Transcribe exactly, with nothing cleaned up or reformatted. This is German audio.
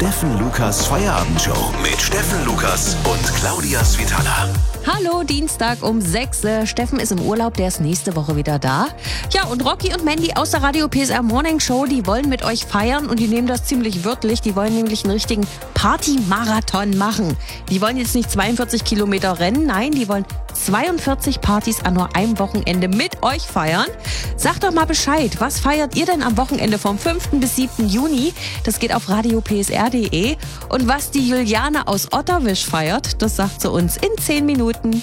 Steffen Lukas Feierabendshow mit Steffen Lukas und Claudia Svitala. Hallo, Dienstag um sechs. Äh, Steffen ist im Urlaub, der ist nächste Woche wieder da. Ja, und Rocky und Mandy aus der Radio P S R Morning Show, die wollen mit euch feiern und die nehmen das ziemlich wörtlich. Die wollen nämlich einen richtigen Party-Marathon machen. Die wollen jetzt nicht zweiundvierzig Kilometer rennen, nein, die wollen zweiundvierzig Partys an nur einem Wochenende mit euch feiern. Sagt doch mal Bescheid, was feiert ihr denn am Wochenende vom fünften bis siebten Juni? Das geht auf radio p s r punkt d e. Und was die Juliane aus Otterwisch feiert, das sagt sie uns in zehn Minuten.